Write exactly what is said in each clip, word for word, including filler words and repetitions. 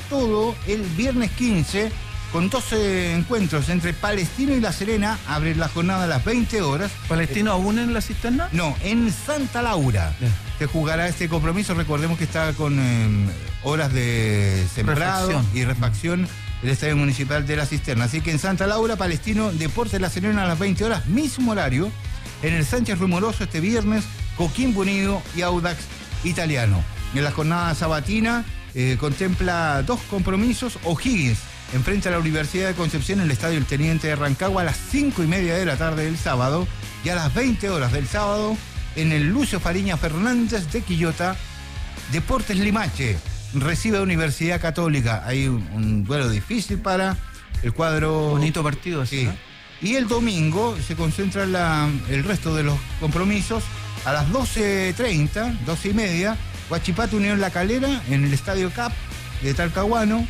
todo el viernes quince con doce encuentros entre Palestino y La Serena. Abre la jornada a las veinte horas. ¿Palestino eh, aún en la cisterna? No, en Santa Laura. Yeah. Se jugará este compromiso. Recordemos que está con eh, horas de sembrado refacción. y refacción el Estadio Municipal de La Cisterna. Así que en Santa Laura, Palestino, Deportes La Serena a las veinte horas, mismo horario. En el Sánchez Rumoroso este viernes, Coquimbo Unido y Audax Italiano. En la jornada sabatina eh, contempla dos compromisos. O'Higgins enfrenta a la Universidad de Concepción en el Estadio El Teniente de Rancagua a las cinco y media de la tarde del sábado, y a las veinte horas del sábado en el Lucio Fariña Fernández de Quillota, Deportes Limache recibe a Universidad Católica. Hay un, un duelo difícil para el cuadro. Bonito partido, sí. ¿no? Y el domingo se concentra la, el resto de los compromisos a las doce treinta, doce y media, Huachipato Unión La Calera en el Estadio Cap de Talcahuano.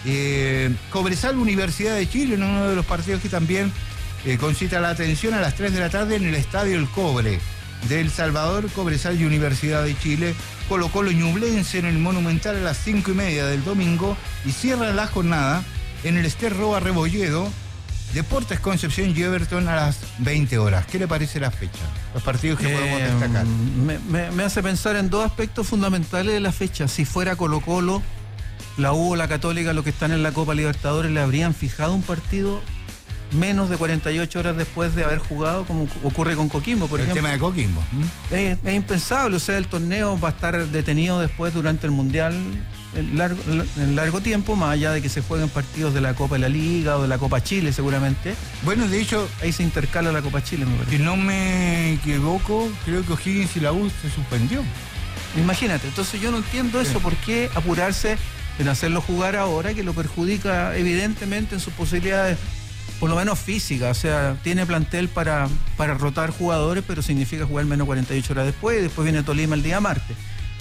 Eh, Cobresal Universidad de Chile en uno de los partidos que también eh, concita la atención a las tres de la tarde en el Estadio El Cobre de El Salvador. Cobresal y Universidad de Chile. Colo Colo Ñublense en el Monumental a las cinco y media del domingo, y cierra la jornada en el Ester Roa Rebolledo, Deportes Concepción y Everton a las veinte horas. ¿Qué le parece la fecha? Los partidos que eh, podemos destacar. Me, me, me hace pensar en dos aspectos fundamentales de la fecha. Si fuera Colo Colo, la U o la Católica, los que están en la Copa Libertadores, le habrían fijado un partido menos de cuarenta y ocho horas después de haber jugado, como ocurre con Coquimbo, por el ejemplo. El tema de Coquimbo. ¿Mm? Es, es impensable, o sea, el torneo va a estar detenido después durante el Mundial en largo, en largo tiempo, más allá de que se jueguen partidos de la Copa de la Liga o de la Copa Chile seguramente. Bueno, de hecho, ahí se intercala la Copa Chile, me parece. Si no me equivoco, creo que O'Higgins y la U se suspendió. Imagínate, entonces yo no entiendo eso, sí. ¿Por qué apurarse en hacerlo jugar ahora, que lo perjudica evidentemente en sus posibilidades, por lo menos física? O sea, tiene plantel para, para rotar jugadores, pero significa jugar menos cuarenta y ocho horas después, y después viene Tolima el día martes.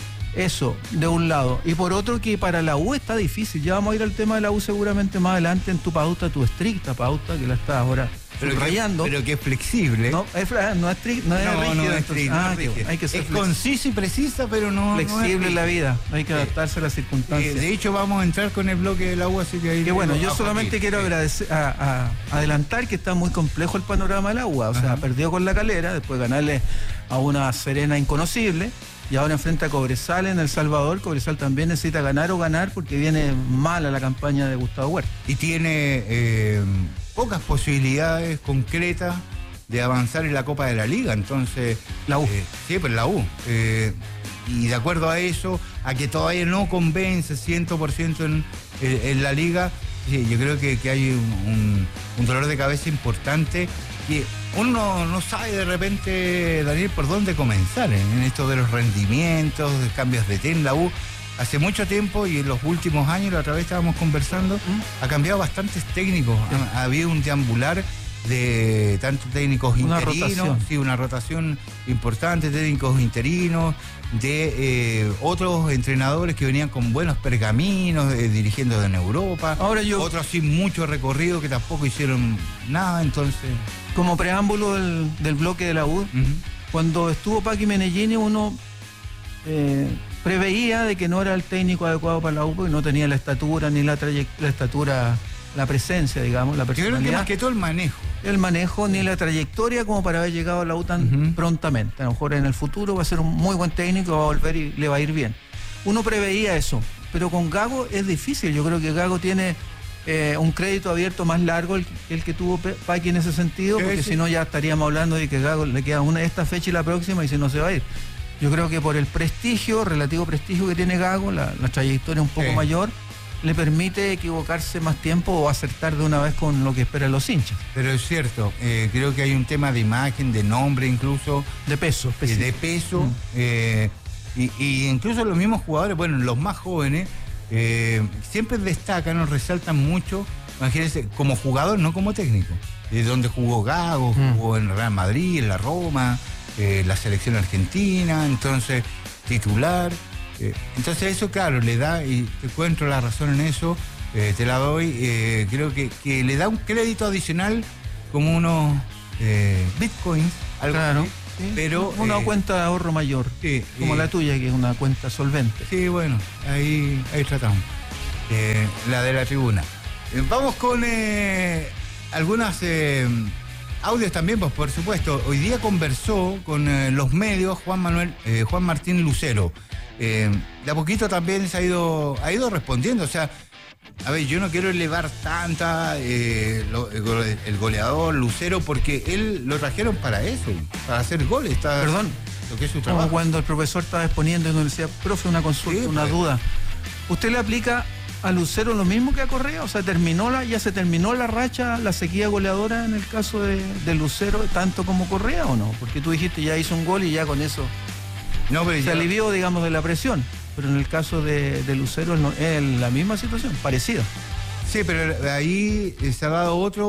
Eso, de un lado. Y por otro, que para la U está difícil. Ya vamos a ir al tema de la U seguramente más adelante en tu pauta, tu estricta pauta, que la estás ahora rayando. Pero que es flexible. No, es, no es, tri, no es no, rígida. No, es tri, ah, no es rígida. Hay que ser es concisa y precisa, pero no flexible no en la vida. Hay que adaptarse a las circunstancias. Eh, de hecho, vamos a entrar con el bloque de la U, así que ahí... Que bueno, yo solamente quiero sí. agradecer, a, a, adelantar que está muy complejo el panorama del agua. O sea, Ajá. perdió con La Calera, después ganarle a una Serena inconocible, y ahora enfrenta a Cobresal en El Salvador. Cobresal también necesita ganar o ganar porque viene mala la campaña de Gustavo Huerta. Y tiene eh, pocas posibilidades concretas de avanzar en la Copa de la Liga, entonces... La U. Eh, sí, pues la U. Eh, y de acuerdo a eso, a que todavía no convence cien por ciento en, en la Liga, sí, yo creo que, que hay un, un, un dolor de cabeza importante, que uno no sabe de repente, Daniel, por dónde comenzar en, en esto de los rendimientos, de cambios de T en la U. Hace mucho tiempo y en los últimos años, la otra vez estábamos conversando, ¿Mm? ha cambiado bastantes técnicos. Sí. Ha, ha habido un deambular de tantos técnicos una interinos, rotación. sí, una rotación importante, técnicos interinos, de eh, otros entrenadores que venían con buenos pergaminos, eh, dirigiendo en Europa. Ahora yo, otros sin mucho recorrido que tampoco hicieron nada, entonces... Como preámbulo del, del bloque de la U, uh-huh. cuando estuvo Paqui Menellini, uno eh, preveía de que no era el técnico adecuado para la U, porque no tenía la estatura, ni la, trayect- la estatura, la presencia, digamos, la personalidad. Yo creo que más que todo el manejo. El manejo, ni la trayectoria como para haber llegado a la U tan uh-huh. prontamente. A lo mejor en el futuro va a ser un muy buen técnico, va a volver y le va a ir bien. Uno preveía eso, pero con Gago es difícil. Yo creo que Gago tiene eh, un crédito abierto más largo el, el que tuvo Paqui en ese sentido, porque si no ya estaríamos hablando de que Gago le queda una esta fecha y la próxima, y si no se va a ir. Yo creo que por el prestigio, relativo prestigio que tiene Gago, la, la trayectoria un poco sí. mayor, le permite equivocarse más tiempo o acertar de una vez con lo que esperan los hinchas. Pero es cierto, eh, creo que hay un tema de imagen, de nombre incluso. De peso. Eh, de peso. Mm. Eh, y, y incluso los mismos jugadores, bueno, los más jóvenes, eh, siempre destacan o resaltan mucho, imagínense, como jugador, no como técnico. De donde jugó Gago, mm. jugó en Real Madrid, en la Roma, eh, la selección argentina, entonces titular. Eh, entonces eso, claro, le da, y te encuentro la razón en eso, eh, te la doy, eh, creo que, que le da un crédito adicional como unos eh, bitcoins, algo claro, así, sí, pero... Una eh, cuenta de ahorro mayor, sí, como eh, la tuya, que es una cuenta solvente. Sí, bueno, ahí, ahí tratamos. eh, la de la tribuna. Eh, vamos con eh, algunas eh, audios también, pues por supuesto. Hoy día conversó con eh, los medios Juan Manuel, eh, Juan Martín Lucero. Eh, de a poquito también se ha ido, ha ido respondiendo, o sea, a ver, yo no quiero elevar tanta eh, lo, el goleador Lucero, porque él lo trajeron para eso, para hacer goles. Está, Perdón, lo que es su trabajo. Como cuando el profesor estaba exponiendo y nos decía, profe, una consulta, sí, una pues. duda. ¿Usted le aplica a Lucero lo mismo que a Correa? O sea, terminó la, ya se terminó la racha, la sequía goleadora en el caso de, de Lucero, tanto como Correa, ¿o no? Porque tú dijiste ya hizo un gol y ya con eso no, pero se ya... alivió, digamos, de la presión. Pero en el caso de, de Lucero es, es la misma situación, parecida. Sí, pero ahí se ha dado otro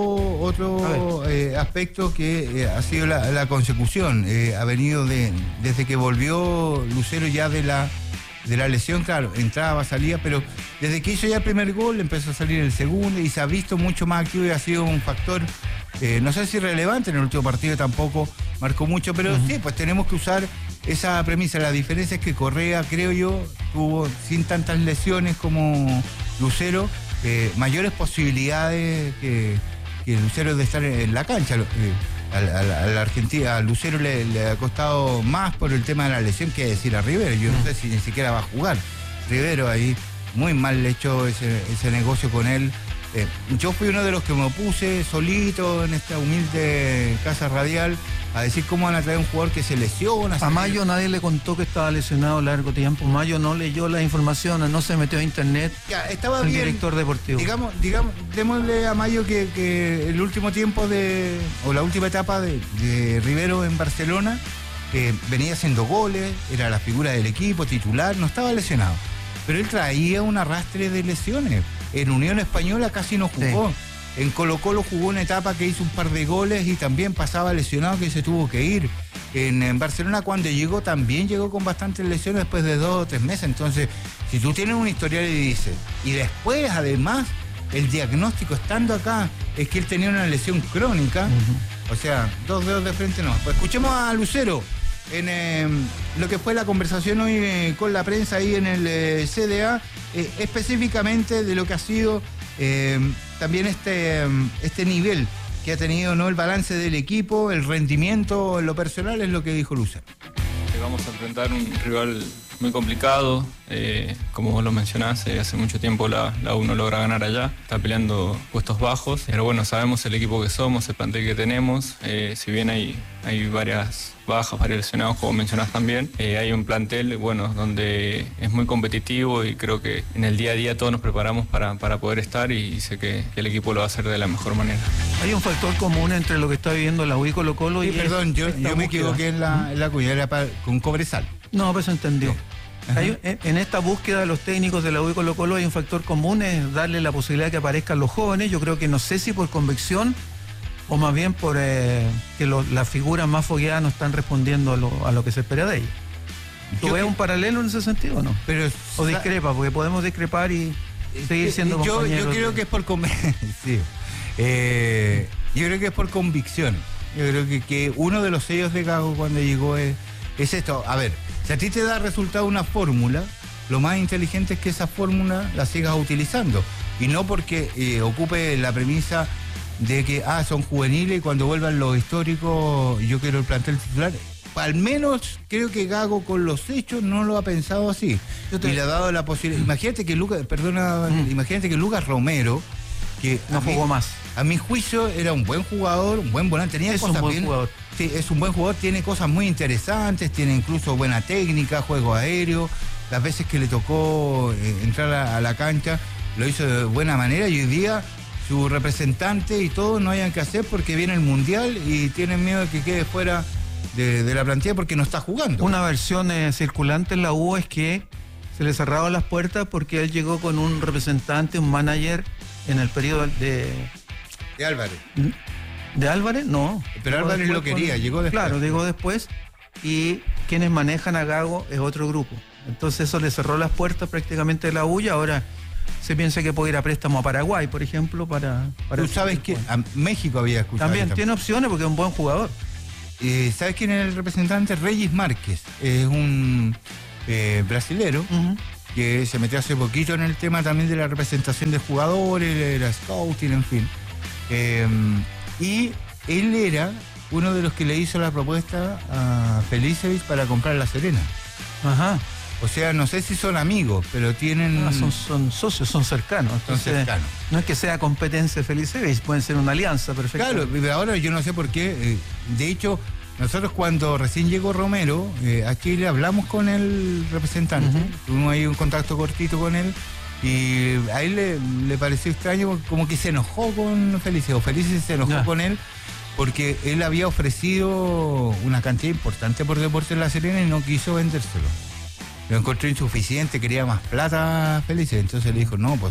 otro eh, aspecto que eh, ha sido la, la consecución. Eh, ha venido de desde que volvió Lucero ya de la de la lesión, claro, entraba, salía, pero desde que hizo ya el primer gol empezó a salir el segundo y se ha visto mucho más activo y ha sido un factor, eh, no sé si relevante en el último partido, tampoco marcó mucho, pero uh-huh. sí, pues tenemos que usar esa premisa. La diferencia es que Correa, creo yo, tuvo sin tantas lesiones como Lucero, eh, mayores posibilidades que, que Lucero de estar en la cancha. Eh, a, a, a la Argentina, a Lucero le, le ha costado más por el tema de la lesión que decir a Rivero. Yo no sé si ni siquiera va a jugar. Rivero ahí muy mal le echó ese, ese negocio con él. Eh, yo fui uno de los que me opuse solito en esta humilde casa radial a decir cómo van a traer un jugador que se lesiona. A Mayo nadie le contó que estaba lesionado largo tiempo. Mayo no leyó las informaciones, no se metió a internet. Ya, estaba el bien. Director deportivo. Digamos, digamos, démosle a Mayo que, que el último tiempo de, o la última etapa de, de Rivero en Barcelona, eh, venía haciendo goles, era la figura del equipo, titular, no estaba lesionado. Pero él traía un arrastre de lesiones. En Unión Española casi no jugó. Sí. En Colo Colo jugó una etapa que hizo un par de goles y también pasaba lesionado, que se tuvo que ir. En, en Barcelona cuando llegó también llegó con bastantes lesiones después de dos o tres meses. Entonces, si tú tienes un historial y dices, y después además el diagnóstico estando acá es que él tenía una lesión crónica, uh-huh. o sea, dos dedos de frente no. Pues escuchemos a Lucero en eh, lo que fue la conversación hoy eh, con la prensa ahí en el eh, C D A, eh, específicamente de lo que ha sido eh, también este, este nivel que ha tenido, ¿no?, el balance del equipo, el rendimiento en lo personal, es lo que dijo Lucero. Vamos a enfrentar un rival muy complicado, eh, como vos lo mencionás, eh, hace mucho tiempo la, la U no logra ganar allá, está peleando puestos bajos, pero bueno, sabemos el equipo que somos, el plantel que tenemos, eh, si bien hay, hay varias bajas, varios lesionados, como mencionás también, eh, hay un plantel, bueno, donde es muy competitivo y creo que en el día a día todos nos preparamos para, para poder estar y sé que, que el equipo lo va a hacer de la mejor manera. Hay un factor común entre lo que está viviendo la U y Colo Colo y... Sí, perdón, yo, yo me equivoqué en la, en la cuña, era para, con Cobresal. No, pues entendió. Sí. Hay, en esta búsqueda de los técnicos de la U y Colo Colo hay un factor común, es darle la posibilidad de que aparezcan los jóvenes. Yo creo que no sé si por convicción o más bien por eh, que lo, las figuras más fogueadas no están respondiendo a lo, a lo que se espera de ellos. ¿Tú ves que... un paralelo en ese sentido o no? Pero, o discrepa, porque podemos discrepar y seguir siendo yo, compañeros. Yo creo de... que es por convicción. sí. eh, yo creo que es por convicción. Yo creo que, que uno de los sellos de Gago cuando llegó es, es esto. A ver, si a ti te da resultado una fórmula, lo más inteligente es que esa fórmula la sigas utilizando. Y no porque eh, ocupe la premisa de que ah, son juveniles y cuando vuelvan los históricos yo quiero el plantel titular. Al menos creo que Gago con los hechos no lo ha pensado así. Te... Y le ha dado la posibilidad. Imagínate que Lucas, perdona, mm. imagínate que Lucas Romero, que no jugó mí, más. A mi juicio era un buen jugador, un buen volante, tenía es cosas un buen bien, jugador. Sí, es un buen jugador, tiene cosas muy interesantes, tiene incluso buena técnica, juego aéreo. Las veces que le tocó eh, entrar a, a la cancha lo hizo de buena manera y hoy día su representante y todos no hayan que hacer porque viene el Mundial y tienen miedo de que quede fuera de, de la plantilla porque no está jugando. Una versión eh, circulante en la U es que se le cerraron las puertas porque él llegó con un representante, un manager en el periodo de... De Álvarez. ¿De Álvarez? No. Pero Álvarez lo quería, con... llegó después. Claro, llegó después y quienes manejan a Gago es otro grupo. Entonces eso le cerró las puertas prácticamente de la U y ahora... Se piensa que puede ir a préstamo a Paraguay, por ejemplo, para... para Tú sabes que a México había escuchado. También tiene opciones porque es un buen jugador. Eh, ¿Sabes quién es el representante? Reyes Márquez. Es un eh, brasilero. Uh-huh. que se metió hace poquito en el tema también de la representación de jugadores, era scouting, en fin. Eh, y él era uno de los que le hizo la propuesta a Felicevich para comprar La Serena. Ajá. O sea, no sé si son amigos, pero tienen... Ah, son, son socios, son cercanos. Entonces, son cercanos. No es que sea competencia de Felicevich, pueden ser una alianza perfecta. Claro, pero ahora yo no sé por qué. Eh, de hecho, nosotros cuando recién llegó Romero eh, a Chile hablamos con el representante, uh-huh. tuvimos ahí un contacto cortito con él y a él le, le pareció extraño, como que se enojó con Felicevich, o Felicevich se enojó yeah. con él porque él había ofrecido una cantidad importante por Deportes La Serena y no quiso vendérselo. Lo encontró insuficiente, quería más plata Felicevich, entonces le dijo, no, pues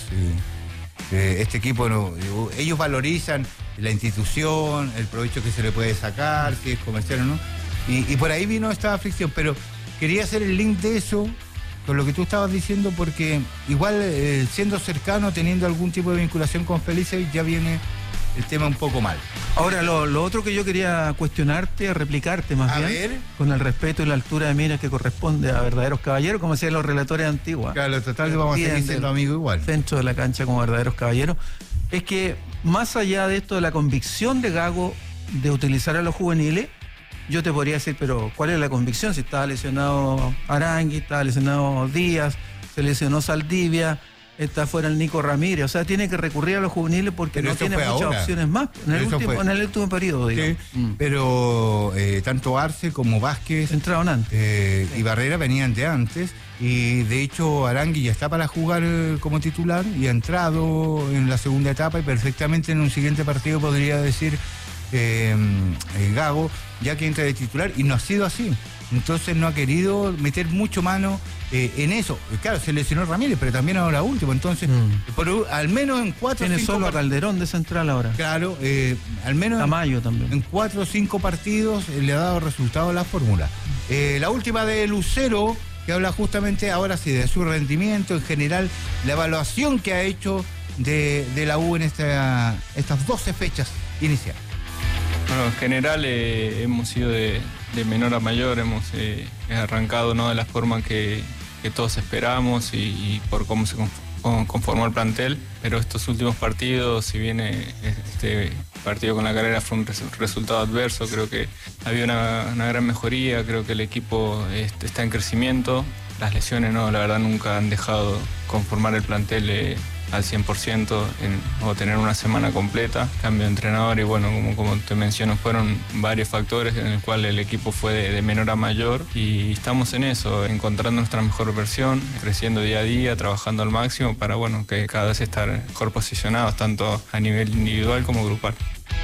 eh, este equipo, no, ellos valorizan la institución, el provecho que se le puede sacar, si es comercial o no, y, y por ahí vino esta aflicción, pero quería hacer el link de eso con lo que tú estabas diciendo, porque igual eh, siendo cercano, teniendo algún tipo de vinculación con Felicevich, ya viene el tema un poco mal. Ahora, lo, lo otro que yo quería cuestionarte, replicarte más a bien, ver. con el respeto y la altura de miras que corresponde a verdaderos caballeros, como decían los relatores antiguos. Claro, total, vamos a seguir siendo amigos igual. Centro de la cancha como verdaderos caballeros. Es que, más allá de esto de la convicción de Gago de utilizar a los juveniles, yo te podría decir, pero ¿cuál es la convicción? Si estaba lesionado Arangui, estaba lesionado Díaz, se lesionó Saldivia, está fuera el Nico Ramírez, o sea, tiene que recurrir a los juveniles porque pero no tiene muchas ahora. opciones más en el, último, en el último periodo, digamos. Sí, mm. Pero eh, tanto Arce como Vázquez entraron antes eh, sí. y Barrera venían de antes, y de hecho Arangui ya está para jugar como titular y ha entrado en la segunda etapa y perfectamente en un siguiente partido podría decir eh, eh, Gago, ya que entra de titular, y no ha sido así. Entonces no ha querido meter mucho mano eh, en eso. Claro, se lesionó Ramírez, pero también ahora último. Entonces, mm. por, al menos en cuatro o Tiene cinco solo a Calderón de central ahora. Claro, eh, al menos Tamayo también. En cuatro o cinco partidos eh, le ha dado resultado a la fórmula. Eh, la última de Lucero, que habla justamente ahora sí de su rendimiento en general, la evaluación que ha hecho de, de la U en esta, estas doce fechas iniciales. Bueno, en general eh, hemos ido de, de menor a mayor, hemos eh, arrancado no de la forma que, que todos esperamos y, y por cómo se conformó el plantel, pero estos últimos partidos, si bien eh, este partido con La Calera fue un res, resultado adverso, creo que había una, una gran mejoría, creo que el equipo este, está en crecimiento, las lesiones no, la verdad nunca han dejado conformar el plantel eh, al cien por ciento en, o tener una semana completa, cambio de entrenador y bueno, como, como te menciono, fueron varios factores en el cual el equipo fue de, de menor a mayor y estamos en eso, encontrando nuestra mejor versión, creciendo día a día, trabajando al máximo para bueno, que cada vez estar mejor posicionados, tanto a nivel individual como grupal.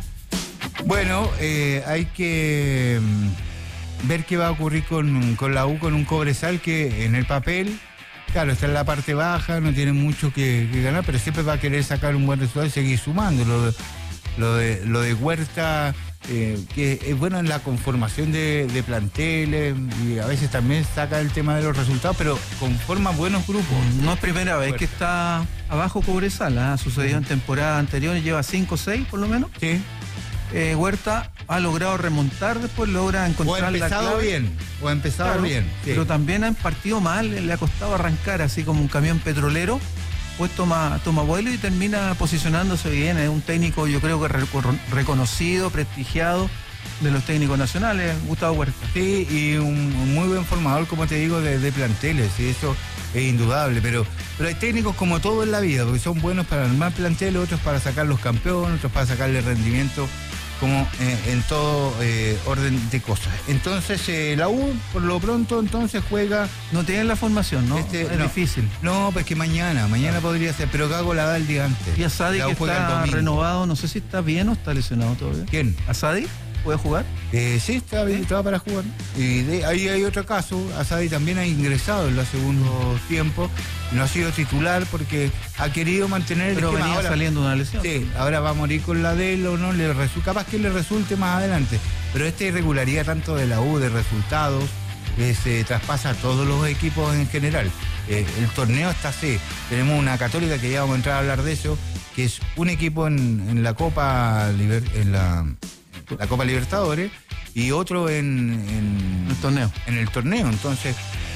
Bueno, eh, hay que mm, ver qué va a ocurrir con, con la U, con un Cobresal que en el papel, claro, está en la parte baja, no tiene mucho que, que ganar, pero siempre va a querer sacar un buen resultado y seguir sumando. Lo de, lo de, lo de Huerta, eh, que es bueno en la conformación de, de planteles y a veces también saca el tema de los resultados, pero conforma buenos grupos. No es primera vez Huerta. que está abajo Cobresal, ¿eh? Ha sucedido en temporadas anteriores, lleva cinco o seis por lo menos. Sí. Eh, Huerta ha logrado remontar, después logra encontrar la clave. O ha empezado bien, o ha empezado claro, bien. Sí. Pero también han partido mal, le ha costado arrancar así como un camión petrolero, pues toma, toma vuelo y termina posicionándose bien. Es un técnico yo creo que re, reconocido, prestigiado de los técnicos nacionales, Gustavo Huerta. Sí, y un, un muy buen formador, como te digo, de, de planteles, y eso es indudable, pero, pero hay técnicos como todo en la vida, porque son buenos para armar planteles, otros para sacar los campeones, otros para sacarle rendimiento, como eh, en todo eh, orden de cosas. Entonces eh, la U por lo pronto entonces juega... No tienen la formación, ¿no? Este, es no, difícil. No, pues que mañana, mañana ah. podría ser, pero Gago la da el día antes. Y Asadi que está renovado, no sé si está bien o está lesionado todavía. ¿Quién? Asadi. ¿Puede jugar? Eh, sí, está bien, estaba para jugar. Y de, ahí hay otro caso, Asadi también ha ingresado en los segundos tiempos, no ha sido titular porque ha querido mantener Pero el venía ahora, saliendo una lesión. Sí, ahora va a morir con la de él o no, le resu- capaz que le resulte más adelante. Pero esta irregularidad tanto de la U, de resultados, que se traspasa a todos los equipos en general. Eh, el torneo está así. Tenemos una Católica que ya vamos a entrar a hablar de eso, que es un equipo en, en la Copa Liber, en la la Copa Libertadores y otro en, en el torneo. En el torneo. Entonces,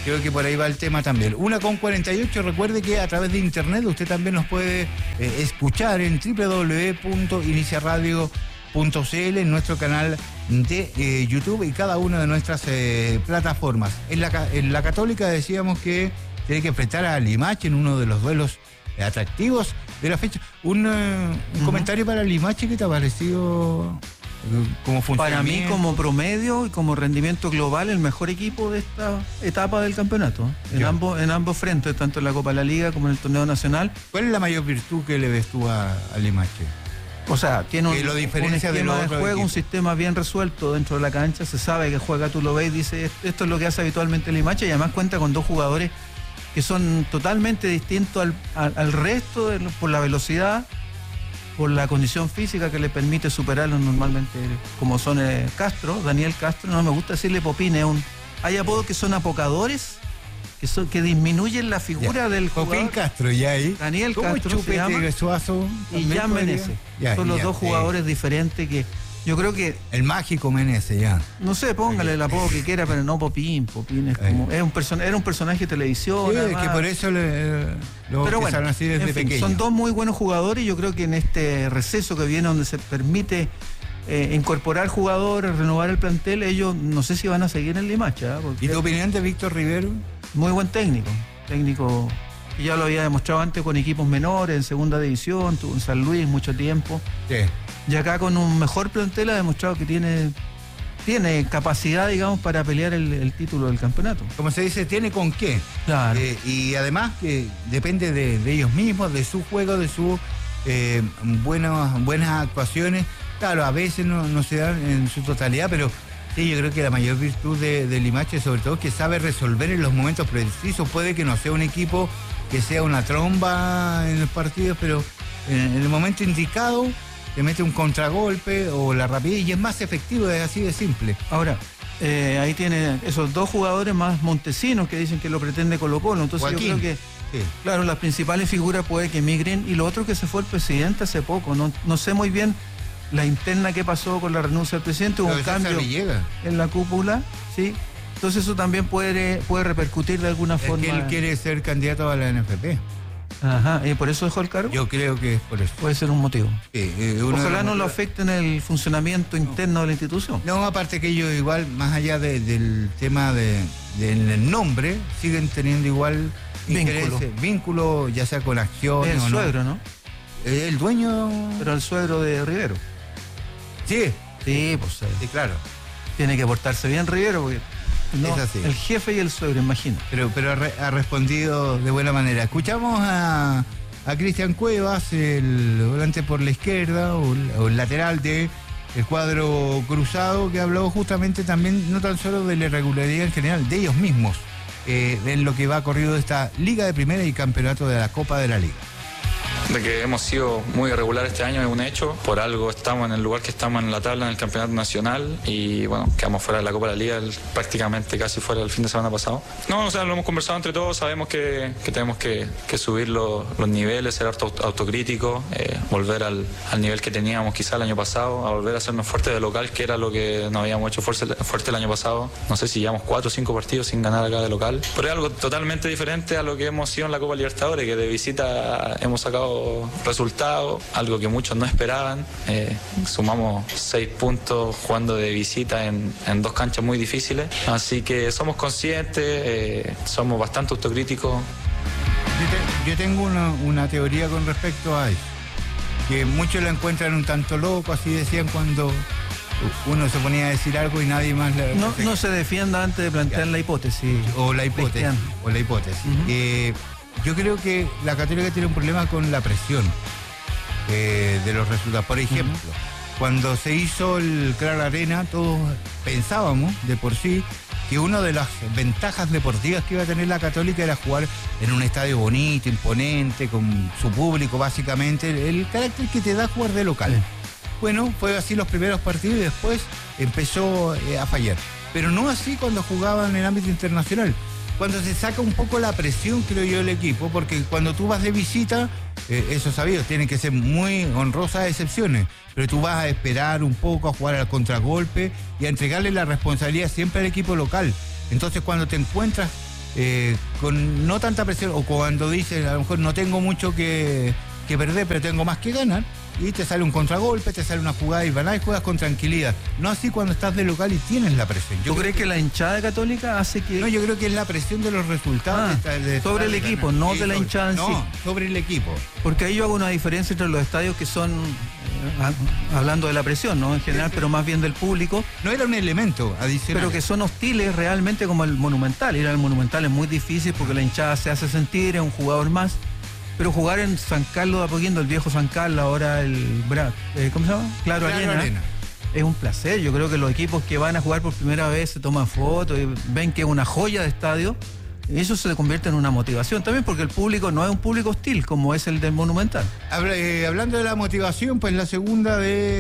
Creo que por ahí va el tema también. Una con cuarenta y ocho, recuerde que a través de internet usted también nos puede eh, escuchar en doble u doble u doble u punto inicia radio punto c l, en nuestro canal de eh, YouTube y cada una de nuestras eh, plataformas. En la, en la Católica decíamos que tiene que enfrentar a Limache en uno de los duelos atractivos de la fecha. Un, uh, un uh-huh. comentario para Limache, ¿qué te ha parecido? ¿Cómo funciona? Para mí, como promedio y como rendimiento global, el mejor equipo de esta etapa del campeonato, en ambos, en ambos frentes, tanto en la Copa de la Liga como en el torneo nacional. ¿Cuál es la mayor virtud que le ves tú a, a Limache? O sea, tiene un, lo diferencia un esquema de, de juego, equipos. Un sistema bien resuelto dentro de la cancha, se sabe que juega, tú lo ves, dice, esto es lo que hace habitualmente Limache, y además cuenta con dos jugadores que son totalmente distintos al, al, al resto de, por la velocidad, por la condición física que le permite superarlos normalmente, como son eh, Castro, Daniel Castro, no me gusta decirle Popín, es un, hay apodos que son apocadores, que, son, que disminuyen la figura ya. del jugador. Popín Castro, ya ahí. Daniel Castro se llama, Suazo, y Jan Menezes. Ya, son los ya, dos jugadores eh. diferentes que yo creo que... El mágico Menezes, ya. No sé, póngale el apodo que quiera, pero no Popín. Popín es como... Es un person, era un personaje de televisión. Sí, es que por eso le, lo pero bueno, así desde en fin, pequeño. Son dos muy buenos jugadores y yo creo que en este receso que viene donde se permite eh, incorporar jugadores, renovar el plantel, ellos no sé si van a seguir en Limache. ¿eh? ¿Y tu opinión de Víctor Rivero? Muy buen técnico. Técnico que ya lo había demostrado antes con equipos menores, en segunda división, tuvo en San Luis mucho tiempo. Sí. Y acá con un mejor plantel ha demostrado que tiene, tiene capacidad, digamos, para pelear el, el título del campeonato. Como se dice, tiene con qué. Claro. Eh, y además que depende de, de ellos mismos, de su juego, de sus eh, buenas, buenas actuaciones. Claro, a veces no, no se dan en su totalidad, pero sí, yo creo que la mayor virtud de, de Limache, sobre todo, es que sabe resolver en los momentos precisos. Puede que no sea un equipo que sea una tromba en los partidos, pero en, en el momento indicado te mete un contragolpe o la rapidez y es más efectivo, es así de simple. Ahora, eh, ahí tiene esos dos jugadores más montesinos que dicen que lo pretende Colo-Colo, entonces Joaquín. Yo creo que, sí. Claro, las principales figuras puede que migren, y lo otro que se fue el presidente hace poco, no, no sé muy bien la interna que pasó con la renuncia del presidente, hubo un cambio en la cúpula, ¿sí? Entonces eso también puede, puede repercutir de alguna es forma. Que él quiere ser candidato a la N F P. Ajá, ¿y por eso dejó el cargo? Yo creo que es por eso. Puede ser un motivo. Sí, eh, Ojalá no lo afecte en el funcionamiento interno no. de la institución. No, aparte que ellos igual, más allá de, del tema de, del nombre, siguen teniendo igual vínculo, vínculo ya sea con acciones el o suegro, no. ¿no? El dueño... Pero el suegro de Rivero. Sí. Sí, pues sí, claro. Tiene que portarse bien Rivero, porque no, es así. El jefe y el suegro, imagino. Pero, pero ha, re, ha respondido de buena manera. Escuchamos a, a Cristian Cuevas, el volante por la izquierda o, o el lateral de el cuadro cruzado, que habló justamente también no tan solo de la irregularidad en general, de ellos mismos, eh, en lo que va corrido de esta Liga de Primera y campeonato de la Copa de la Liga. De que hemos sido muy irregular este año es un hecho, por algo estamos en el lugar que estamos en la tabla en el campeonato nacional y bueno, quedamos fuera de la Copa de la Liga el, prácticamente casi fuera el fin de semana pasado. No, o sea, lo hemos conversado entre todos, sabemos que, que tenemos que, que subir lo, los niveles, ser auto, autocríticos, eh, volver al, al nivel que teníamos quizá el año pasado, a volver a hacernos fuertes de local, que era lo que nos habíamos hecho fuerte, fuerte el año pasado. No sé si llevamos cuatro o cinco partidos sin ganar acá de local, pero es algo totalmente diferente a lo que hemos sido en la Copa Libertadores, que de visita hemos sacado resultados, algo que muchos no esperaban. Eh, sumamos seis puntos jugando de visita en, en dos canchas muy difíciles, así que somos conscientes, eh, somos bastante autocríticos. Yo, te, yo tengo una, una teoría con respecto a eso, que muchos la encuentran un tanto loco, así decían cuando uno se ponía a decir algo y nadie más la, no, no se defienda antes de plantear ya. la hipótesis o la hipótesis o la hipótesis uh-huh. eh, Yo creo que la Católica tiene un problema con la presión eh, de los resultados. Por ejemplo, uh-huh. cuando se hizo el Clara Arena, todos pensábamos de por sí que una de las ventajas deportivas que iba a tener la Católica era jugar en un estadio bonito, imponente, con su público básicamente, el, el carácter que te da jugar de local. Uh-huh. Bueno, fue así los primeros partidos y después empezó eh, a fallar. Pero no así cuando jugaba en el ámbito internacional. Cuando se saca un poco la presión, creo yo, el equipo, porque cuando tú vas de visita, eh, eso sabido, tienen que ser muy honrosas excepciones, pero tú vas a esperar un poco, a jugar al contragolpe y a entregarle la responsabilidad siempre al equipo local. Entonces, cuando te encuentras eh, con no tanta presión, o cuando dices, a lo mejor no tengo mucho que, que perder, pero tengo más que ganar, y te sale un contragolpe, te sale una jugada y banal, y juegas con tranquilidad. No así cuando estás de local y tienes la presión. Yo ¿Tú crees que, que la hinchada Católica hace que...? No, yo creo que es la presión de los resultados. Ah, de, de, sobre el equipo, no sí, de la hinchada en no, sí. No, sobre el equipo. Porque ahí yo hago una diferencia entre los estadios que son, eh, hablando de la presión, ¿no? En general, pero más bien del público. No era un elemento adicional. Pero que son hostiles realmente, como el Monumental. Ir al Monumental es muy difícil porque la hinchada se hace sentir, es un jugador más. Pero jugar en San Carlos de Apoquindo, el viejo San Carlos, ahora el Bra, eh, ¿cómo se llama? Claro, claro Arena, Arena. Es un placer. Yo creo que los equipos que van a jugar por primera vez se toman fotos y ven que es una joya de estadio. Y eso se convierte en una motivación también, porque el público no es un público hostil como es el del Monumental. Habla, eh, hablando de la motivación, pues la segunda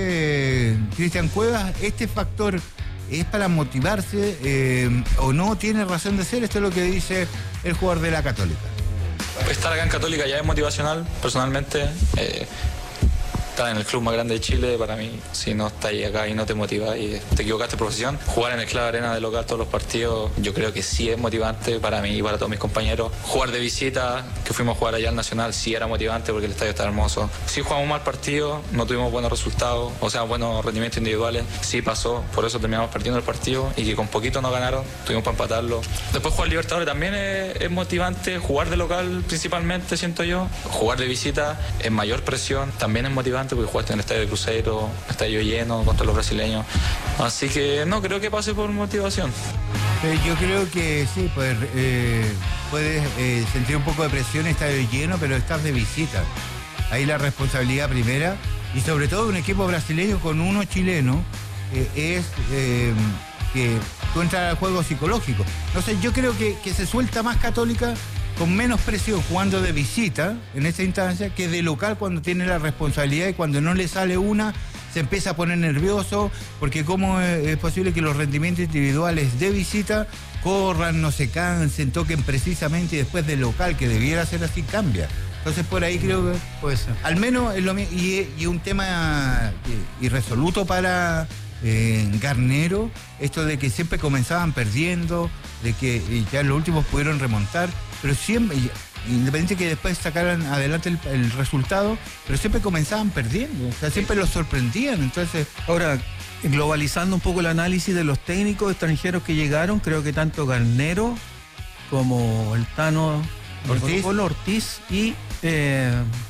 de Cristian Cuevas, este factor es para motivarse eh, o no tiene razón de ser. Esto es lo que dice el jugador de la Católica. Estar acá en Católica ya es motivacional, personalmente. Eh, estar en el club más grande de Chile, para mí, si no estás acá y no te motiva y te equivocaste de profesión, jugar en el Club Arena de local todos los partidos, yo creo que sí es motivante para mí y para todos mis compañeros. Jugar de visita, que fuimos a jugar allá al Nacional, sí era motivante porque el estadio está hermoso. Sí jugamos un mal partido, no tuvimos buenos resultados, o sea, buenos rendimientos individuales, sí pasó, por eso terminamos perdiendo el partido y que con poquito nos ganaron, tuvimos para empatarlo. Después jugar Libertadores también es, es motivante, jugar de local principalmente, siento yo. Jugar de visita es mayor presión, también es motivante porque jugaste en el estadio de Cruzeiro, estadio lleno contra los brasileños. Así que no creo que pase por motivación. Eh, yo creo que sí, pues, eh, puedes eh, sentir un poco de presión, estadio lleno, pero estás de visita. Ahí la responsabilidad primera, y sobre todo un equipo brasileño con uno chileno, eh, es eh, que tú entras al juego psicológico. No sé, yo creo que, que se suelta más Católica con menos presión jugando de visita en esta instancia que de local cuando tiene la responsabilidad, y cuando no le sale una se empieza a poner nervioso, porque cómo es posible que los rendimientos individuales de visita corran, no se cansen, toquen precisamente, y después de local, que debiera ser así, cambia. Entonces por ahí creo que puede ser. Al menos es lo mismo, y, y un tema irresoluto para eh, Garnero, esto de que siempre comenzaban perdiendo, de que ya en los últimos pudieron remontar, pero siempre, independiente que después sacaran adelante el, el resultado, pero siempre comenzaban perdiendo, o sea, siempre los sorprendían. Entonces, ahora, globalizando un poco el análisis de los técnicos extranjeros que llegaron, creo que tanto Garnero como el Tano Ortiz, Ortiz y eh,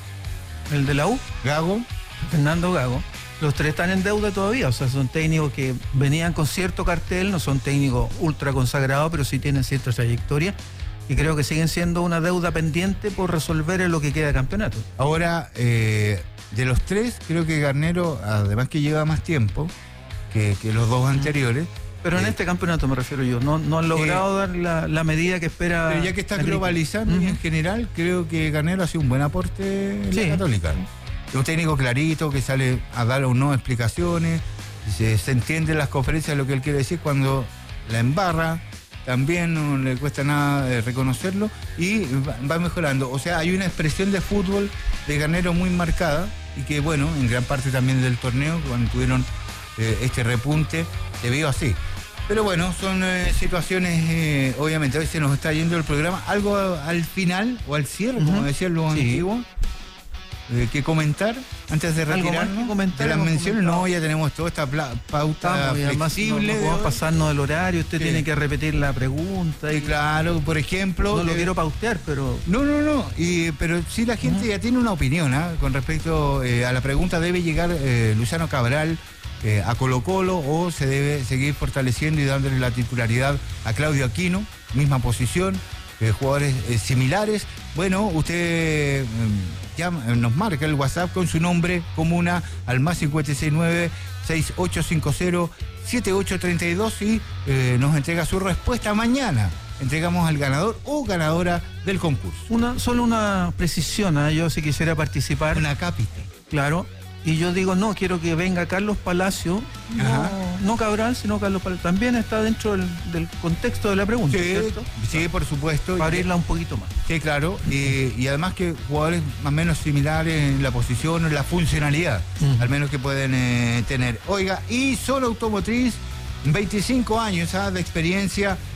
el de la U, Gago, Fernando Gago, los tres están en deuda todavía. O sea, son técnicos que venían con cierto cartel, no son técnicos ultra consagrados, pero sí tienen cierta trayectoria, y creo que siguen siendo una deuda pendiente por resolver en lo que queda de campeonato. Ahora, eh, de los tres, creo que Garnero, además que lleva más tiempo que, que los dos anteriores. Pero en eh, este campeonato me refiero yo, no, no han logrado eh, dar la, la medida que espera. Pero ya que está globalizando, uh-huh. y en general, creo que Garnero ha sido un buen aporte en sí. la Católica. Es un técnico clarito que sale a dar o no explicaciones, se, se entiende en las conferencias lo que él quiere decir cuando la embarra. También no le cuesta nada eh, reconocerlo, y va, va mejorando. O sea, hay una expresión de fútbol de Garnero muy marcada, y que, bueno, en gran parte también del torneo, cuando tuvieron eh, este repunte, se vio así. Pero bueno, son eh, situaciones, eh, obviamente, hoy se nos está yendo el programa. Algo al final, o al cierre, uh-huh. como decían los sí. antiguos, eh, que comentar antes de retirarnos de las menciones. No, ya tenemos toda esta pauta Estamos, flexible. No, no podemos pasarnos del horario, usted sí. tiene que repetir la pregunta. Sí, y claro, por ejemplo. No eh, lo quiero pautear, pero. No, no, no. Y, pero sí la gente uh-huh. ya tiene una opinión ¿eh? con respecto eh, a la pregunta: ¿debe llegar eh, Luciano Cabral eh, a Colo-Colo o se debe seguir fortaleciendo y dándole la titularidad a Claudio Aquino? Misma posición. Eh, jugadores eh, similares. Bueno, usted eh, ya nos marca el WhatsApp con su nombre, comuna, al más cinco seis nueve, seis ocho cinco cero, siete ocho tres dos, y eh, nos entrega su respuesta. Mañana entregamos al ganador o ganadora del concurso. Una, solo una precisión, ¿eh? Yo si quisiera participar. Una cápita. Claro. Y yo digo, no, quiero que venga Carlos Palacio, no, no Cabral, sino Carlos Palacio. También está dentro del, del contexto de la pregunta, sí, ¿cierto? Sí, por supuesto. Para abrirla un poquito más. Sí, claro. Y, y además que jugadores más o menos similares en la posición, en la funcionalidad, uh-huh. al menos que pueden eh, tener. Oiga, y Solo Automotriz, veinticinco años ¿ah? de experiencia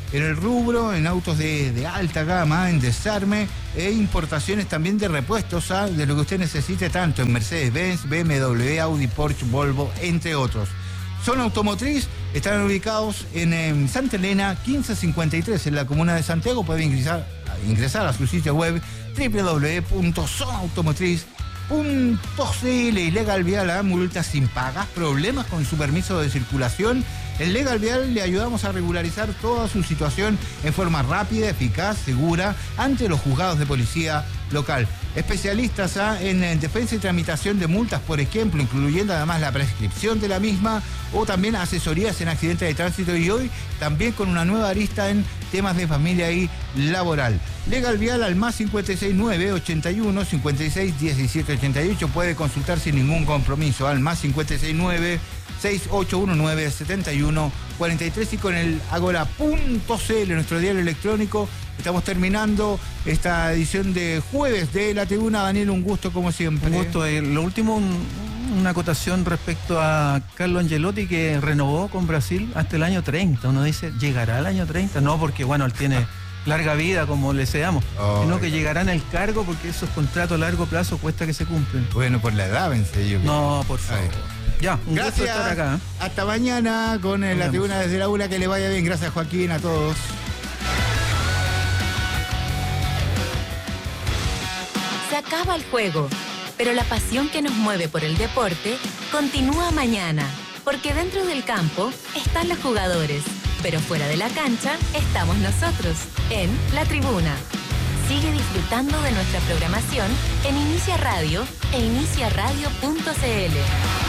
en el rubro, en autos de, de alta gama, en desarme e importaciones también de repuestos, ¿ah? De lo que usted necesite, tanto en Mercedes-Benz, B M W, Audi, Porsche, Volvo, entre otros. Zona Automotriz, están ubicados en, en Santa Elena quince cincuenta y tres, en la comuna de Santiago. Puede ingresar, ingresar a su sitio web doble u doble u doble u punto zona automotriz punto c l. Y Legal Vial, ¿ah? Multas sin pagas, problemas con su permiso de circulación. En Legal Vial le ayudamos a regularizar toda su situación en forma rápida, eficaz, segura, ante los juzgados de policía local. Especialistas ¿ah? en, en defensa y tramitación de multas, por ejemplo, incluyendo además la prescripción de la misma, o también asesorías en accidentes de tránsito, y hoy también con una nueva arista en temas de familia y laboral. Legal Vial al más cinco seis nueve, ochenta y uno, cincuenta y seis, diecisiete ochenta y ocho. Puede consultar sin ningún compromiso al más cinco seis nueve, seis ocho uno nueve, siete uno cuatro tres, y con el agora punto c l, nuestro diario electrónico. Estamos terminando esta edición de jueves de La Tribuna. Daniel, un gusto como siempre. Un gusto. Eh, lo último, un, una acotación respecto a Carlo Ancelotti, que renovó con Brasil hasta el año treinta. Uno dice, ¿llegará al año treinta? No, porque bueno, él tiene larga vida, como le deseamos, oh, sino que llegará en el cargo, porque esos contratos a largo plazo cuesta que se cumplen. Bueno, por la edad, pensé yo. No, por favor. Ya, un gracias, gusto estar acá. Hasta mañana con eh, La Tribuna desde la aula. Que le vaya bien. Gracias, Joaquín, a todos. Se acaba el juego, pero la pasión que nos mueve por el deporte continúa mañana, porque dentro del campo están los jugadores, pero fuera de la cancha estamos nosotros, en La Tribuna. Sigue disfrutando de nuestra programación en Inicia Radio e inicia radio punto c l.